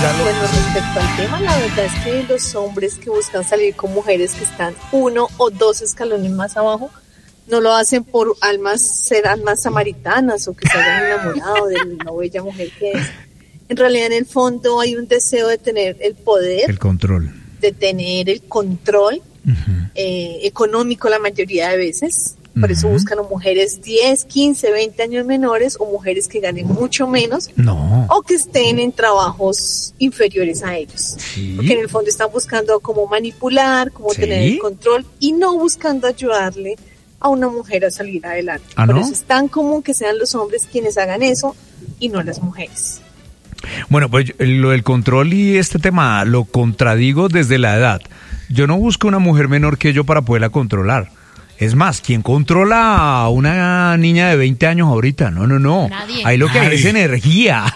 Bueno, respecto al tema, la verdad es que los hombres que buscan salir con mujeres que están 1 o 2 escalones más abajo, no lo hacen por ser almas samaritanas o que se hayan enamorado de la bella mujer que es. En realidad, en el fondo, hay un deseo de tener el poder, el control, de tener el control económico la mayoría de veces. Por eso buscan a mujeres 10, 15, 20 años menores o mujeres que ganen mucho menos o que estén en trabajos inferiores a ellos. ¿Sí? Porque en el fondo están buscando cómo manipular, cómo tener el control y no buscando ayudarle a una mujer a salir adelante. Por eso es tan común que sean los hombres quienes hagan eso y no las mujeres. Bueno, pues lo del control y este tema lo contradigo desde la edad. Yo no busco una mujer menor que yo para poderla controlar. Es más, ¿quién controla a una niña de 20 años ahorita? No. Nadie. Ahí lo que hay es energía.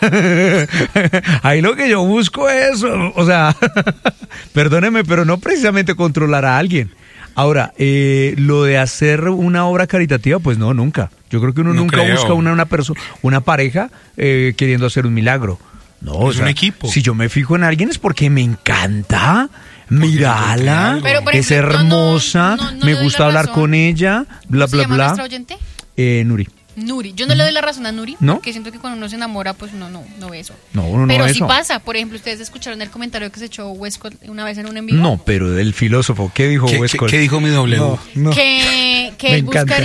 Ahí lo que yo busco es, o sea, perdóneme, pero no precisamente controlar a alguien. Ahora, lo de hacer una obra caritativa, pues no, nunca. Yo creo que uno nunca busca una pareja queriendo hacer un milagro. No, es un equipo. Si yo me fijo en alguien es porque me encanta. Mírala, es hermosa, me gusta hablar con ella, bla, bla, bla. ¿Nuestra oyente? Nuri. Yo no le doy la razón a Nuri, porque siento que cuando uno se enamora, pues no ve eso. Pero sí pasa. Por ejemplo, ustedes escucharon el comentario que se echó Westcott una vez en un en vivo. No, pero del filósofo, ¿qué dijo Westcott? ¿Qué dijo mi doble? No. Que él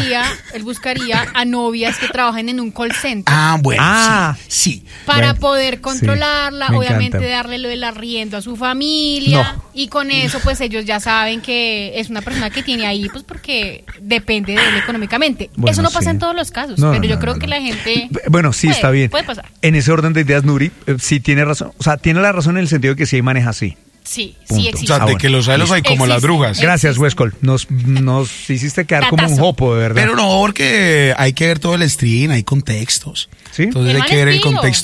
buscaría a novias que trabajen en un call center. Bueno, sí. Para poder controlarla, obviamente darle lo del arriendo a su familia. Y con eso, pues ellos ya saben que es una persona que tiene ahí, pues porque depende de él económicamente. Eso no pasa en todos los casos. Pero yo creo que la gente... Bueno, sí, está bien. Puede pasar. En ese orden de ideas, Nuri, sí tiene razón. O sea, tiene la razón en el sentido de que sí hay maneja así. Sí O existe. sea, de que los celos hay como las brujas. Gracias, Westcol. Nos hiciste quedar como un jopo, de verdad. Pero no, porque hay que ver todo el stream, hay contextos. ¿Sí? Entonces hay que ver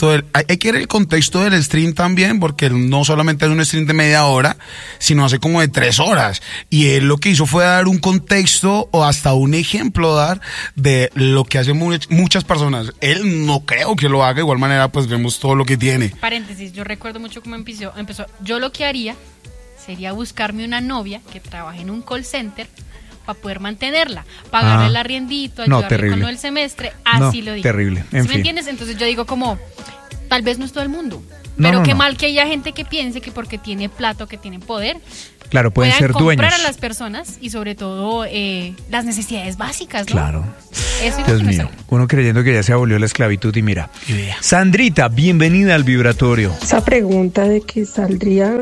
el contexto del stream también, porque no solamente es un stream de media hora, sino hace como de 3 horas. Y él lo que hizo fue dar un contexto o hasta un ejemplo de lo que hacen muchas personas. Él no creo que lo haga, de igual manera pues vemos todo lo que tiene. Paréntesis, yo recuerdo mucho cómo empezó. Yo lo que haría sería buscarme una novia que trabaje en un call center para poder mantenerla, pagarle el arriendito, ayudarle con lo del semestre, así lo digo. Terrible. ¿Sí me entiendes? Entonces yo digo como, tal vez no es todo el mundo, pero qué mal que haya gente que piense que porque tiene plata o que tiene poder, claro, pueden ser dueños. Comprar a las personas y sobre todo las necesidades básicas, ¿no? Claro. Eso Dios mío, uno creyendo que ya se abolió la esclavitud y mira. Sandrita, bienvenida al Vibratorio. Esa pregunta de que saldría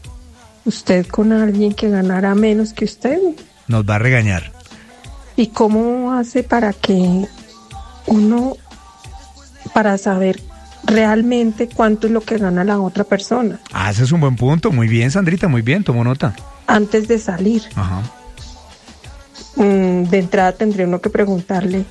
usted con alguien que ganara menos que usted. Nos va a regañar. ¿Y cómo hace para que para saber realmente cuánto es lo que gana la otra persona? Ese es un buen punto. Muy bien, Sandrita, muy bien, tomo nota. Antes de salir. Ajá. De entrada tendría uno que preguntarle,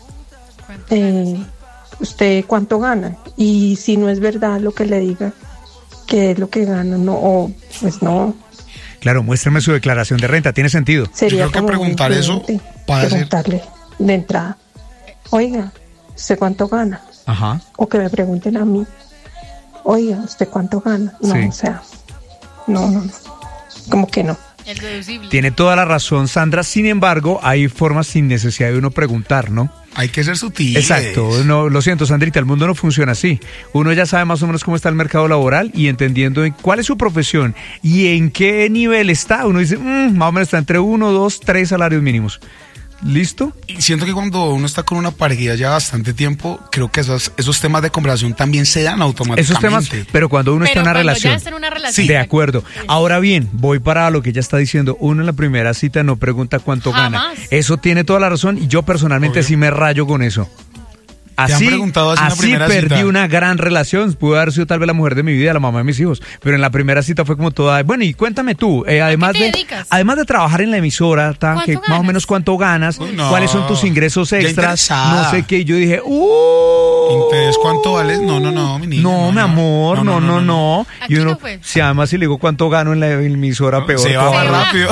¿usted cuánto gana? Y si no es verdad lo que le diga, ¿qué es lo que gana? Pues no. Claro, muéstrame su declaración de renta, tiene sentido. Sería yo creo que preguntar eso para preguntarle de entrada, oiga, ¿usted cuánto gana? Ajá. O que me pregunten a mí, oiga, ¿usted cuánto gana? No, sí. O sea, no, como que no. El deducible. Tiene toda la razón, Sandra. Sin embargo, hay formas sin necesidad de uno preguntar, ¿no? Hay que ser sutil. Exacto. No, lo siento, Sandrita, el mundo no funciona así. Uno ya sabe más o menos cómo está el mercado laboral y entendiendo cuál es su profesión y en qué nivel está. Uno dice, más o menos está entre 1, 2, 3 salarios mínimos. ¿Listo? Y siento que cuando uno está con una pareja ya bastante tiempo, creo que esos temas de conversación también se dan automáticamente. Esos temas, pero cuando uno está en una relación. Ya está en una relación. Sí, de acuerdo. Ahora bien, voy para lo que ella está diciendo. Uno en la primera cita no pregunta cuánto gana. Eso tiene toda la razón y yo personalmente sí me rayo con eso. Así perdí una gran relación. Pudo haber sido tal vez la mujer de mi vida, la mamá de mis hijos. Pero en la primera cita fue como toda. Bueno, y cuéntame tú, además de trabajar en la emisora, que más o menos cuánto ganas, cuáles son tus ingresos extras, no sé qué. Y yo dije, entonces, ¿cuánto vales? No, mi niña. No, mi amor, no. Y uno, si además si le digo cuánto gano en la emisora, peor. Se va más rápido.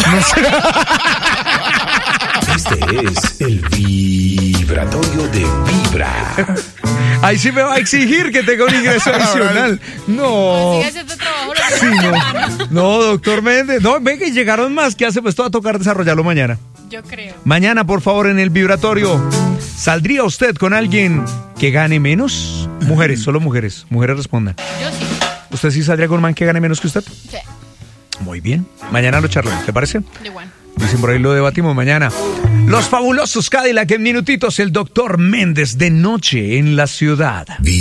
Este es el Vibratorio de Vibra. Ahí sí me va a exigir que tenga un ingreso adicional. No. Sí, no, doctor Méndez. No, venga, y llegaron más. ¿Qué hace? Pues todo va a tocar desarrollarlo mañana. Yo creo. Mañana, por favor, en el vibratorio. ¿Saldría usted con alguien que gane menos? Mujeres, solo mujeres. Mujeres respondan. Yo sí. ¿Usted sí saldría con un man que gane menos que usted? Sí. Muy bien. Mañana lo charlamos, ¿te parece? De bueno. Dicen por ahí, lo debatimos mañana. Los fabulosos Cadillac en minutitos. El doctor Méndez de noche en la ciudad.